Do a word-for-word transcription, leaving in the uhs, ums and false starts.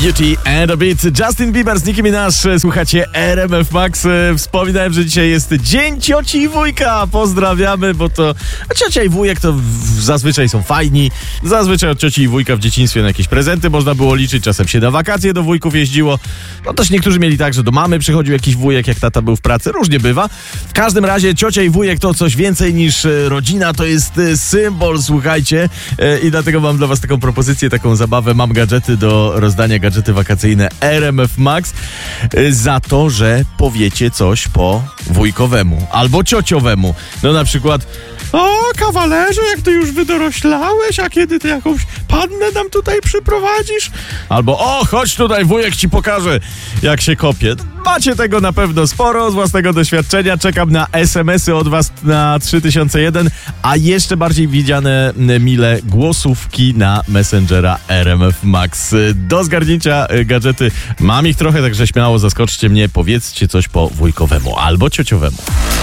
Beauty and a Beat. Justin Bieber z Nicki Minaj. Słuchacie R M F Max. Wspominałem, że dzisiaj jest Dzień Cioci i Wujka. Pozdrawiamy, bo to... A ciocia i wujek to w... zazwyczaj są fajni. Zazwyczaj od cioci i wujka w dzieciństwie na jakieś prezenty można było liczyć. Czasem się na wakacje do wujków jeździło. No też niektórzy mieli tak, że do mamy przychodził jakiś wujek, jak tata był w pracy. Różnie bywa. W każdym razie ciocia i wujek to coś więcej niż rodzina. To jest symbol, słuchajcie. I dlatego mam dla was taką propozycję, taką zabawę. Mam gadżety do rozdania, gadżety wakacyjne R M F Max za to, że powiecie coś po wujkowemu albo ciociowemu. No na przykład: o, kawalerze, jak ty już wydoroślałeś, a kiedy ty jakąś pannę nam tutaj przyprowadzisz? Albo: o, chodź tutaj, wujek ci pokaże, jak się kopie. Macie tego na pewno sporo z własnego doświadczenia. Czekam na es em esy od was na trzy tysiące jeden, a jeszcze bardziej widziane mile głosówki na Messengera R M F Max. Do zgarnięcia gadżety mam ich trochę, także śmiało zaskoczcie mnie, powiedzcie coś po wujkowemu albo ciociowemu.